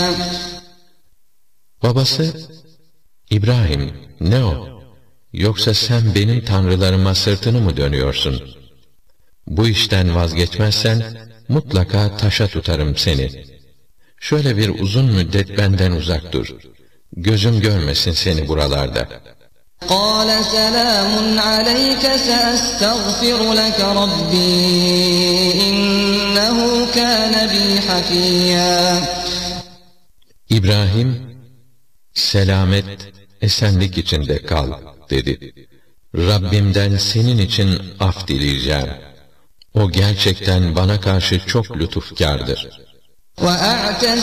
Babası, İbrahim, ne o? Yoksa sen benim tanrılarıma sırtını mı dönüyorsun? Bu işten vazgeçmezsen, mutlaka taşa tutarım seni. Şöyle bir uzun müddet benden uzak dur. Gözüm görmesin seni buralarda. قَالَ سَلَامٌ عَلَيْكَ سَأَسْتَغْفِرُ لَكَ رَبِّي إِنَّهُ كَانَ بِي حَفِيًّا. İbrahim, selamet, esenlik içinde kal, dedi. Rabbimden senin için af dileyeceğim. O gerçekten bana karşı çok lütufkârdır.